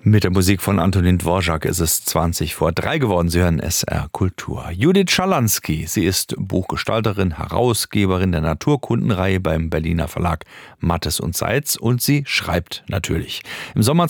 Mit der Musik von Antonin Dvorak ist es 3:20 geworden. Sie hören SR Kultur. Judith Schalansky, sie ist Buchgestalterin, Herausgeberin der Naturkundenreihe beim Berliner Verlag Mattes und Seitz und sie schreibt natürlich. Im Sommer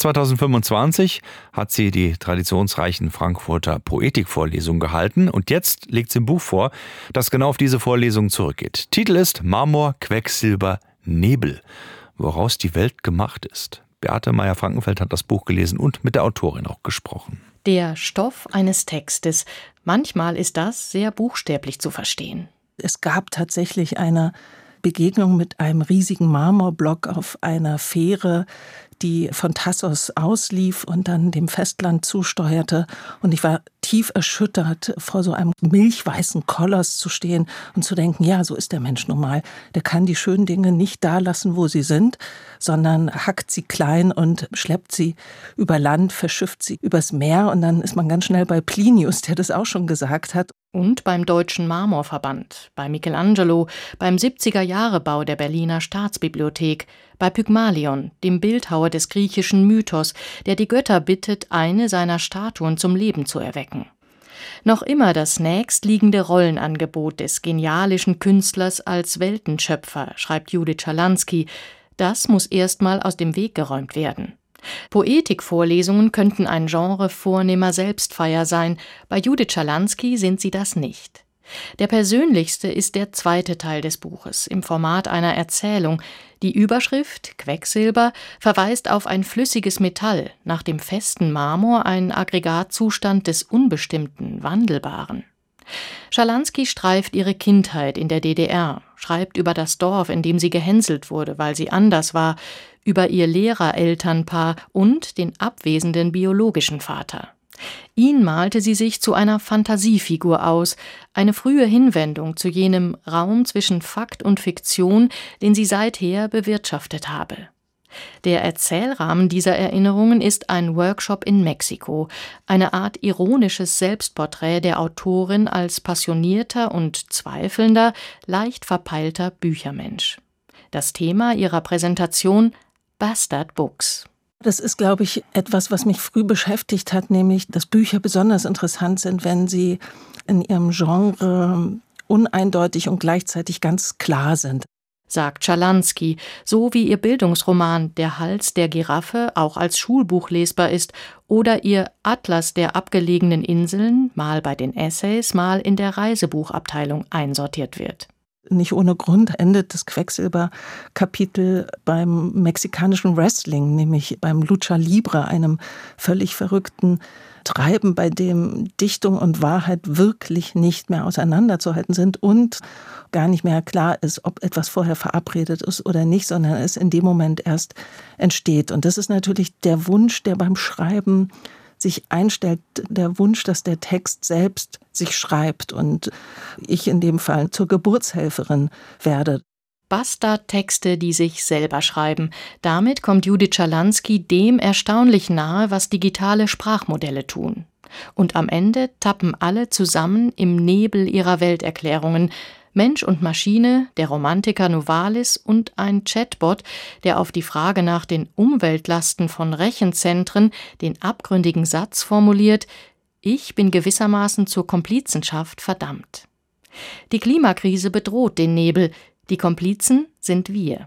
2025 hat sie die traditionsreichen Frankfurter Poetikvorlesungen gehalten und jetzt legt sie ein Buch vor, das genau auf diese Vorlesung zurückgeht. Titel ist Marmor, Quecksilber, Nebel, woraus die Welt gemacht ist. Beate Meyer-Frankenfeld hat das Buch gelesen und mit der Autorin auch gesprochen. Der Stoff eines Textes. Manchmal ist das sehr buchstäblich zu verstehen. Es gab tatsächlich eine Begegnung mit einem riesigen Marmorblock auf einer Fähre, die von Thasos auslief und dann dem Festland zusteuerte. Und ich war tief erschüttert, vor so einem milchweißen Koloss zu stehen und zu denken, ja, so ist der Mensch nun mal. Der kann die schönen Dinge nicht da lassen, wo sie sind, sondern hackt sie klein und schleppt sie über Land, verschifft sie übers Meer. Und dann ist man ganz schnell bei Plinius, der das auch schon gesagt hat. Und beim Deutschen Marmorverband, bei Michelangelo, beim 70er-Jahre-Bau der Berliner Staatsbibliothek, bei Pygmalion, dem Bildhauer des griechischen Mythos, der die Götter bittet, eine seiner Statuen zum Leben zu erwecken. Noch immer das nächstliegende Rollenangebot des genialischen Künstlers als Weltenschöpfer, schreibt Judith Schalansky. Das muss erstmal aus dem Weg geräumt werden. Poetikvorlesungen könnten ein Genre vornehmer Selbstfeier sein. Bei Judith Schalansky sind sie das nicht. Der persönlichste ist der zweite Teil des Buches, im Format einer Erzählung. Die Überschrift, Quecksilber, verweist auf ein flüssiges Metall, nach dem festen Marmor ein Aggregatzustand des Unbestimmten, Wandelbaren. Schalansky streift ihre Kindheit in der DDR, schreibt über das Dorf, in dem sie gehänselt wurde, weil sie anders war, über ihr Lehrerelternpaar und den abwesenden biologischen Vater. Ihn malte sie sich zu einer Fantasiefigur aus, eine frühe Hinwendung zu jenem Raum zwischen Fakt und Fiktion, den sie seither bewirtschaftet habe. Der Erzählrahmen dieser Erinnerungen ist ein Workshop in Mexiko, eine Art ironisches Selbstporträt der Autorin als passionierter und zweifelnder, leicht verpeilter Büchermensch. Das Thema ihrer Präsentation: Bastard Books. Das ist, glaube ich, etwas, was mich früh beschäftigt hat, nämlich, dass Bücher besonders interessant sind, wenn sie in ihrem Genre uneindeutig und gleichzeitig ganz klar sind. Sagt Schalansky, so wie ihr Bildungsroman Der Hals der Giraffe auch als Schulbuch lesbar ist oder ihr Atlas der abgelegenen Inseln mal bei den Essays, mal in der Reisebuchabteilung einsortiert wird. Nicht ohne Grund endet das Quecksilber-Kapitel beim mexikanischen Wrestling, nämlich beim Lucha Libre, einem völlig verrückten Treiben, bei dem Dichtung und Wahrheit wirklich nicht mehr auseinanderzuhalten sind und gar nicht mehr klar ist, ob etwas vorher verabredet ist oder nicht, sondern es in dem Moment erst entsteht. Und das ist natürlich der Wunsch, der beim Schreiben sich einstellt, der Wunsch, dass der Text selbst sich schreibt und ich in dem Fall zur Geburtshelferin werde. Bastardtexte, die sich selber schreiben. Damit kommt Judith Schalansky dem erstaunlich nahe, was digitale Sprachmodelle tun. Und am Ende tappen alle zusammen im Nebel ihrer Welterklärungen. Mensch und Maschine, der Romantiker Novalis und ein Chatbot, der auf die Frage nach den Umweltlasten von Rechenzentren den abgründigen Satz formuliert: Ich bin gewissermaßen zur Komplizenschaft verdammt. Die Klimakrise bedroht den Nebel, die Komplizen sind wir.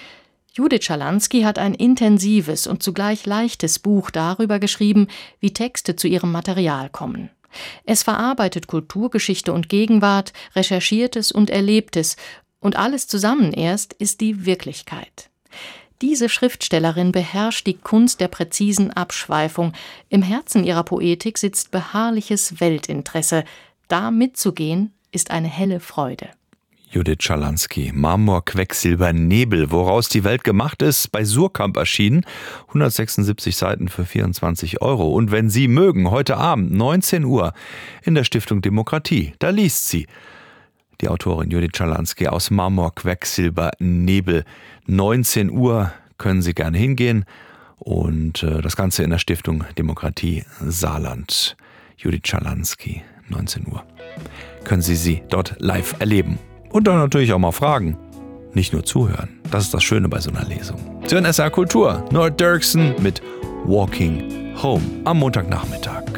Judith Schalansky hat ein intensives und zugleich leichtes Buch darüber geschrieben, wie Texte zu ihrem Material kommen. Es verarbeitet Kulturgeschichte und Gegenwart, Recherchiertes und Erlebtes, und alles zusammen erst ist die Wirklichkeit. Diese Schriftstellerin beherrscht die Kunst der präzisen Abschweifung. Im Herzen ihrer Poetik sitzt beharrliches Weltinteresse. Da mitzugehen, ist eine helle Freude. Judith Schalansky, Marmor, Quecksilber, Nebel, woraus die Welt gemacht ist, bei Suhrkamp erschienen. 176 Seiten für 24 €. Und wenn Sie mögen, heute Abend, 19 Uhr, in der Stiftung Demokratie, da liest sie die Autorin Judith Schalansky aus Marmor, Quecksilber, Nebel. 19 Uhr können Sie gerne hingehen und das Ganze in der Stiftung Demokratie Saarland. Judith Schalansky, 19 Uhr. Können Sie dort live erleben. Und dann natürlich auch mal fragen. Nicht nur zuhören. Das ist das Schöne bei so einer Lesung. Sie hören SR Kultur. Noah Derksen mit Walking Home am Montagnachmittag.